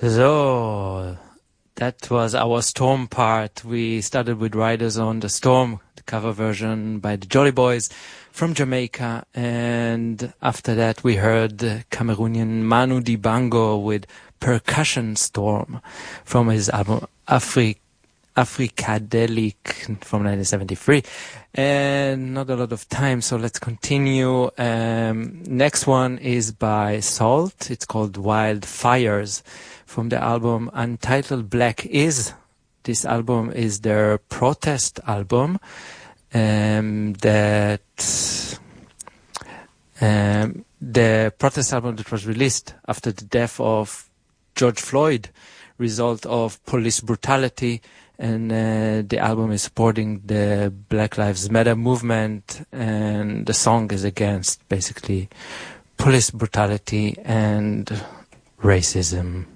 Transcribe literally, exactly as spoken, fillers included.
So, that was our Storm part. We started with Riders on the Storm, the cover version by the Jolly Boys from Jamaica. And after that we heard Cameroonian Manu Dibango with Percussion Storm from his album Afri- Africadelic from nineteen seventy-three. And not a lot of time, so let's continue. Um, next one is by Salt. It's called Wildfires from the album Untitled Black Is. This album is their protest album um, that um, the protest album that was released after the death of George Floyd, result of police brutality. And uh, the album is supporting the Black Lives Matter movement, and the song is against basically police brutality and racism.